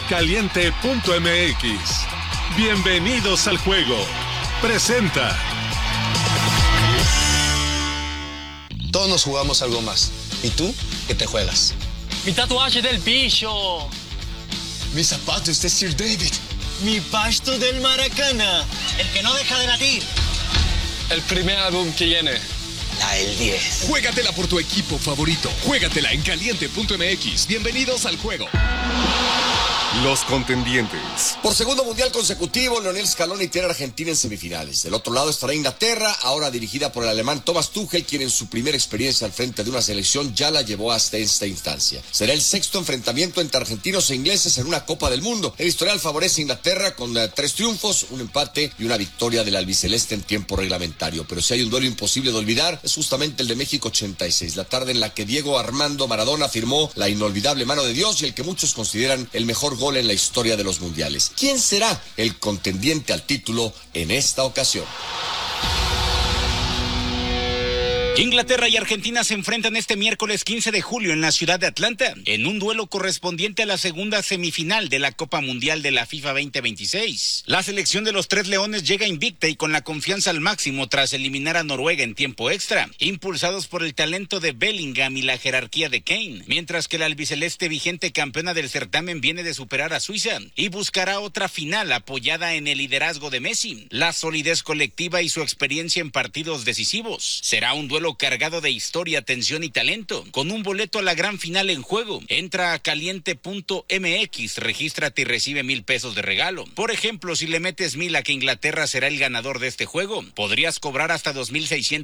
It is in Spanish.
Caliente.mx. Bienvenidos al juego. Presenta. Todos nos jugamos algo más. ¿Y tú? ¿Qué te juegas? Mi tatuaje del bicho. Mis zapatos de Sir David. Mi pasto del Maracana. El que no deja de latir. El primer álbum que viene. La del 10. Juégatela por tu equipo favorito. Juégatela en Caliente.mx. Bienvenidos al juego. Los contendientes. Por segundo mundial consecutivo, Lionel Scaloni tiene a Argentina en semifinales. Del otro lado estará Inglaterra, ahora dirigida por el alemán Thomas Tuchel, quien en su primera experiencia al frente de una selección ya la llevó hasta esta instancia. Será el sexto enfrentamiento entre argentinos e ingleses en una Copa del Mundo. El historial favorece a Inglaterra con 3 triunfos, un empate y una victoria del albiceleste en tiempo reglamentario. Pero si hay un duelo imposible de olvidar, es justamente el de México 86, la tarde en la que Diego Armando Maradona firmó la inolvidable mano de Dios y el que muchos consideran el mejor gol en la historia de los mundiales. ¿Quién será el contendiente al título en esta ocasión? Inglaterra y Argentina se enfrentan este miércoles 15 de julio en la ciudad de Atlanta, en un duelo correspondiente a la segunda semifinal de la Copa Mundial de la FIFA 2026. La selección de los Tres Leones llega invicta y con la confianza al máximo tras eliminar a Noruega en tiempo extra, impulsados por el talento de Bellingham y la jerarquía de Kane, mientras que la albiceleste vigente campeona del certamen viene de superar a Suiza y buscará otra final apoyada en el liderazgo de Messi, la solidez colectiva y su experiencia en partidos decisivos. Será un duelo cargado de historia, tensión y talento, con un boleto a la gran final en juego. Entra a Caliente.mx, regístrate y recibe $1,000 de regalo. Por ejemplo, si le metes 1,000 a que Inglaterra será el ganador de este juego, podrías cobrar hasta $2,600